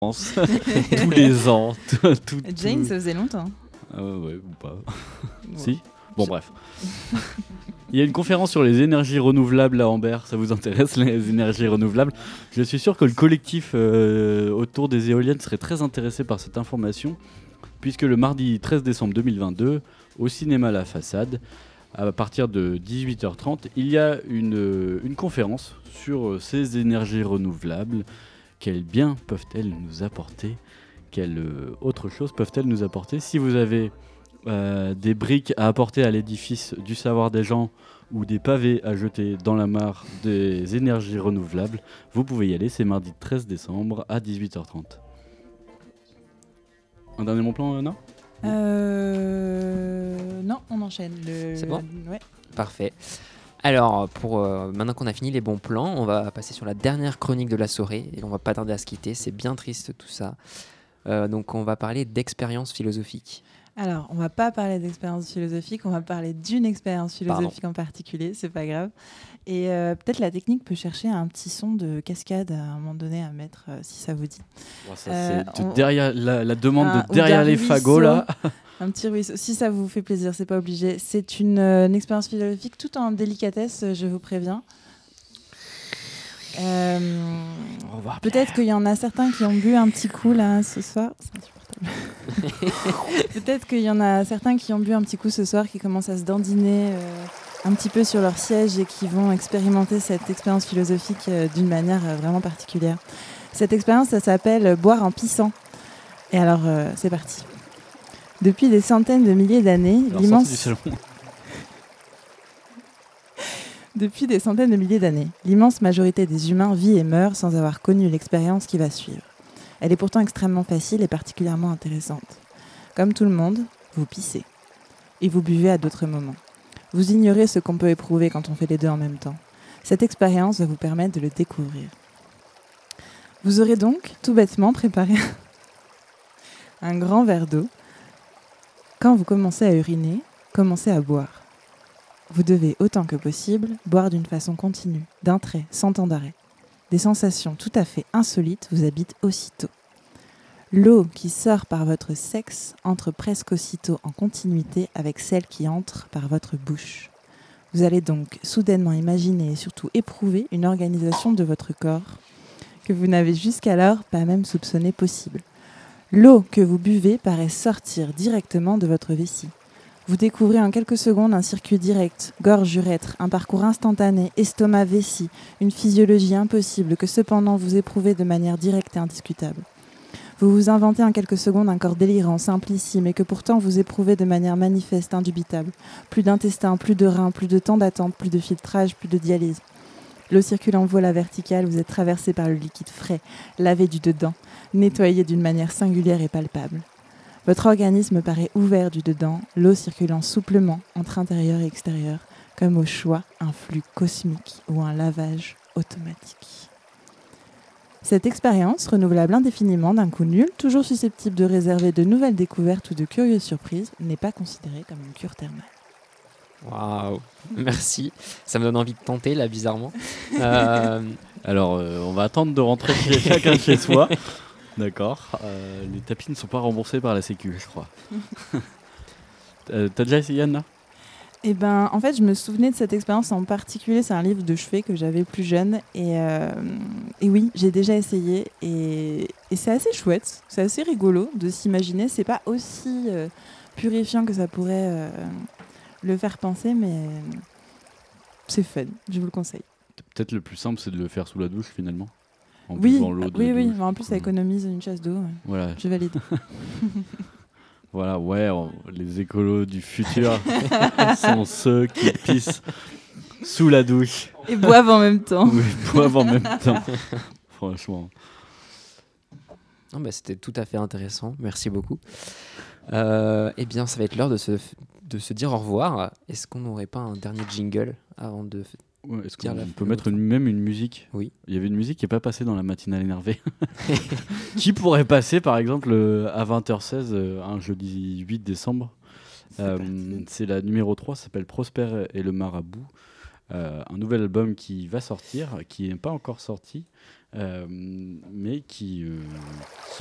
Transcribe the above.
tous les ans. Jane, ça faisait longtemps. Ouais, ou pas. Ouais. Si. Bon, bref. Il y a une conférence sur les énergies renouvelables à Amber. Ça vous intéresse, les énergies renouvelables? Je suis sûr que le collectif autour des éoliennes serait très intéressé par cette information, puisque le mardi 13 décembre 2022, au cinéma La Façade, à partir de 18h30, il y a une conférence sur ces énergies renouvelables. Quels biens peuvent-elles nous apporter? Quelles autres choses peuvent-elles nous apporter? Si vous avez des briques à apporter à l'édifice du savoir des gens ou des pavés à jeter dans la mare des énergies renouvelables, vous pouvez y aller. C'est mardi 13 décembre à 18h30. Un dernier bon plan, Anna? Non, on enchaîne. C'est bon ? Ouais. Parfait. Alors, maintenant qu'on a fini les bons plans, on va passer sur la dernière chronique de la soirée et on va pas tarder à se quitter. C'est bien triste tout ça. Donc, on va parler d'expérience philosophique. Alors, on va pas parler d'expérience philosophique, on va parler d'une expérience philosophique en particulier, c'est pas grave. Et peut-être la technique peut chercher un petit son de cascade à un moment donné à mettre, si ça vous dit. Bon, ça, c'est derrière la demande de ou derrière d'un les fagots ruisseau. là. Un petit ruisseau, si ça vous fait plaisir, c'est pas obligé. C'est une expérience philosophique tout en délicatesse, je vous préviens. Au revoir, Peut-être qu'il y en a certains qui ont bu un petit coup là ce soir. C'est insupportable. Peut-être qu'il y en a certains qui ont bu un petit coup ce soir, qui commencent à se dandiner un petit peu sur leur siège et qui vont expérimenter cette expérience philosophique d'une manière vraiment particulière. Cette expérience, ça s'appelle boire en pissant. Et alors, c'est parti. Depuis des centaines de milliers d'années, Depuis des centaines de milliers d'années, l'immense majorité des humains vit et meurt sans avoir connu l'expérience qui va suivre. Elle est pourtant extrêmement facile et particulièrement intéressante. Comme tout le monde, vous pissez. Et vous buvez à d'autres moments. Vous ignorez ce qu'on peut éprouver quand on fait les deux en même temps. Cette expérience va vous permettre de le découvrir. Vous aurez donc, tout bêtement, préparé un grand verre d'eau. Quand vous commencez à uriner, commencez à boire. Vous devez, autant que possible, boire d'une façon continue, d'un trait, sans temps d'arrêt. Des sensations tout à fait insolites vous habitent aussitôt. L'eau qui sort par votre sexe entre presque aussitôt en continuité avec celle qui entre par votre bouche. Vous allez donc soudainement imaginer et surtout éprouver une organisation de votre corps que vous n'avez jusqu'alors pas même soupçonné possible. L'eau que vous buvez paraît sortir directement de votre vessie. Vous découvrez en quelques secondes un circuit direct, gorge-urètre, un parcours instantané, estomac-vessie, une physiologie impossible que cependant vous éprouvez de manière directe et indiscutable. Vous vous inventez en quelques secondes un corps délirant, simplissime, et que pourtant vous éprouvez de manière manifeste, indubitable. Plus d'intestin, plus de reins, plus de temps d'attente, plus de filtrage, plus de dialyse. L'eau circule en voie verticale, vous êtes traversé par le liquide frais, lavé du dedans, nettoyé d'une manière singulière et palpable. Votre organisme paraît ouvert du dedans, l'eau circulant souplement entre intérieur et extérieur, comme au choix un flux cosmique ou un lavage automatique. Cette expérience, renouvelable indéfiniment d'un coup nul, toujours susceptible de réserver de nouvelles découvertes ou de curieuses surprises, n'est pas considérée comme une cure thermale. Waouh, merci. Ça me donne envie de tenter là, bizarrement. Alors, on va attendre de rentrer chacun chez soi. D'accord. Les tapis ne sont pas remboursés par la Sécu, je crois. T'as déjà essayé, Anna? Eh ben, en fait, je me souvenais de cette expérience en particulier. C'est un livre de chevet que j'avais plus jeune. Et oui, j'ai déjà essayé. Et c'est assez chouette. C'est assez rigolo de s'imaginer. C'est pas aussi purifiant que ça pourrait le faire penser, mais c'est fun. Je vous le conseille. Peut-être le plus simple, c'est de le faire sous la douche, finalement. En Oui, buvant l'eau de oui. douche. En plus, ça économise une chasse d'eau. Voilà. Je valide. Voilà, ouais, les écolos du futur sont ceux qui pissent sous la douche. Et boivent en même temps. Oui, boivent en même temps. Franchement. Non, bah, c'était tout à fait intéressant. Merci beaucoup. Eh bien, ça va être l'heure de se dire au revoir. Est-ce qu'on n'aurait pas un dernier jingle avant de... Ouais, est-ce qu'on peut mettre même une musique? Oui. Il y avait une musique qui n'est pas passée dans la matinale énervée. Qui pourrait passer, par exemple, à 20h16, un jeudi 8 décembre. C'est la numéro 3, ça s'appelle Prosper et le Marabout. Un nouvel album qui va sortir, qui n'est pas encore sorti. mais qui